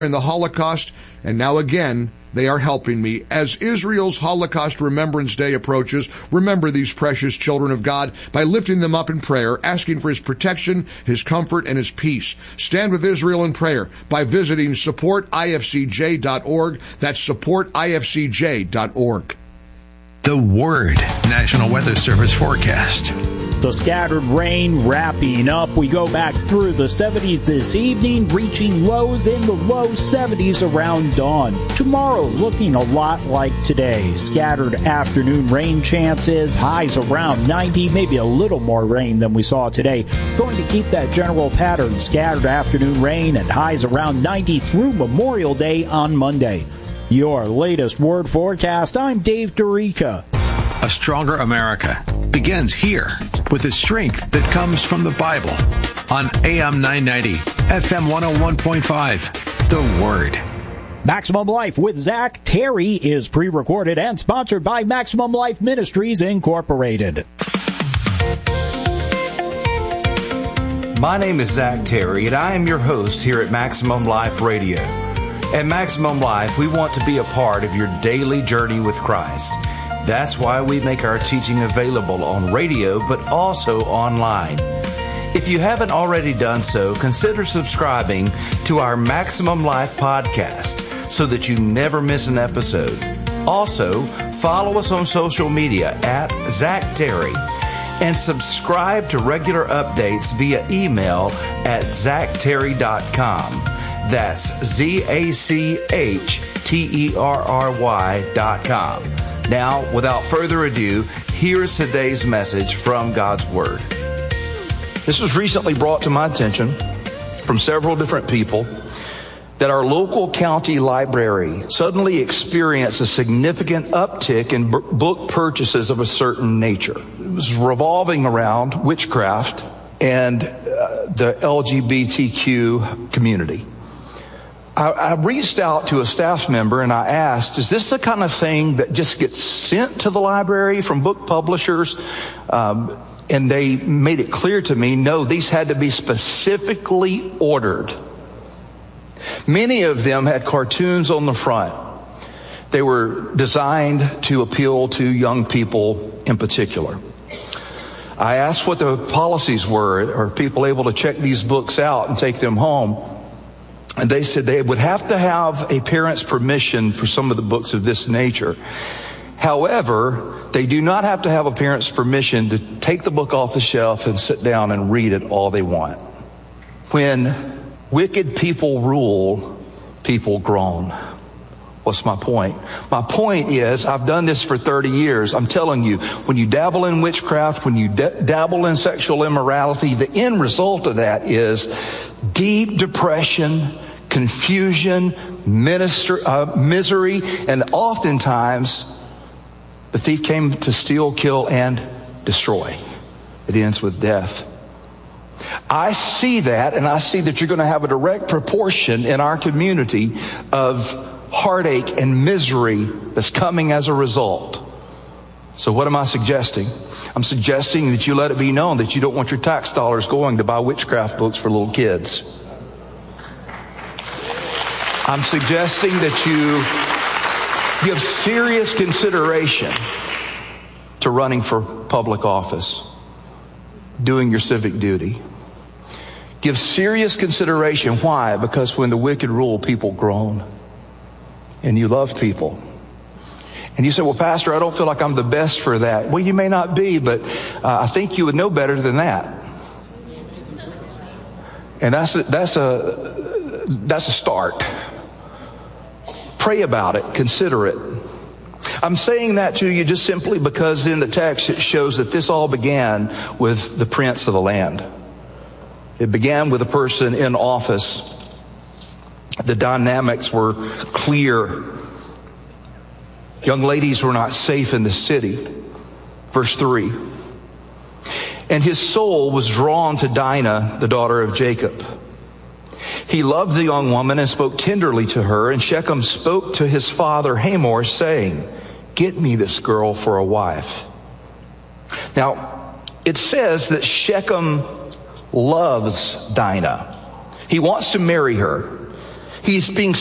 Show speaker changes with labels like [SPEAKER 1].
[SPEAKER 1] in the Holocaust, and now again, they are helping me. As Israel's Holocaust Remembrance Day approaches, remember these precious children of God by lifting them up in prayer, asking for His protection, His comfort, and His peace. Stand with Israel in prayer by visiting supportifcj.org. That's supportifcj.org.
[SPEAKER 2] The Word National Weather Service forecast.
[SPEAKER 3] The scattered rain wrapping up. We go back through the 70s this evening, reaching lows in the low 70s around dawn. Tomorrow looking a lot like today. Scattered afternoon rain chances, highs around 90, maybe a little more rain than we saw today. Going to keep that general pattern, scattered afternoon rain and highs around 90 through Memorial Day on Monday. Your latest word forecast, I'm Dave Dorica.
[SPEAKER 2] A stronger America begins here with the strength that comes from the Bible on AM 990, FM 101.5, The Word.
[SPEAKER 3] Maximum Life with Zach Terry is pre-recorded and sponsored by Maximum Life Ministries, Incorporated.
[SPEAKER 4] My name is Zach Terry, and I am your host here at Maximum Life Radio. At Maximum Life, we want to be a part of your daily journey with Christ. That's why we make our teaching available on radio, but also online. If you haven't already done so, consider subscribing to our Maximum Life podcast so that you never miss an episode. Also, follow us on social media at Zach Terry and subscribe to regular updates via email at zachterry.com. That's ZACHTERRY.com. Now, without further ado, here's today's message from God's Word. This was recently brought to my attention from several different people that our local county library suddenly experienced a significant uptick in book purchases of a certain nature. It was revolving around witchcraft and the LGBTQ community. I reached out to a staff member and I asked, is this the kind of thing that just gets sent to the library from book publishers? And they made it clear to me, no, these had to be specifically ordered. Many of them had cartoons on the front. They were designed to appeal to young people in particular. I asked what the policies were. Are people able to check these books out and take them home? And they said they would have to have a parent's permission for some of the books of this nature. However, they do not have to have a parent's permission to take the book off the shelf and sit down and read it all they want. When wicked people rule, people groan. What's my point? My point is, I've done this for 30 years. I'm telling you, when you dabble in witchcraft, when you dabble in sexual immorality, the end result of that is deep depression, confusion, misery, and oftentimes the thief came to steal, kill, and destroy. It ends with death. I see that, and I see that you're going to have a direct proportion in our community of heartache and misery that's coming as a result. So what am I suggesting? I'm suggesting that you let it be known that you don't want your tax dollars going to buy witchcraft books for little kids. I'm suggesting that you give serious consideration to running for public office, doing your civic duty. Give serious consideration. Why? Because when the wicked rule, people groan. And you love people. And you say, well, Pastor, I don't feel like I'm the best for that. Well, you may not be, but I think you would know better than that. And that's a start. Pray about it. Consider it. I'm saying that to you just simply because in the text it shows that this all began with the prince of the land. It began with a person in office. The dynamics were clear. Young ladies were not safe in the city. Verse 3. And his soul was drawn to Dinah, the daughter of Jacob. He loved the young woman and spoke tenderly to her. And Shechem spoke to his father Hamor, saying, get me this girl for a wife. Now, it says that Shechem loves Dinah. He wants to marry her. He's being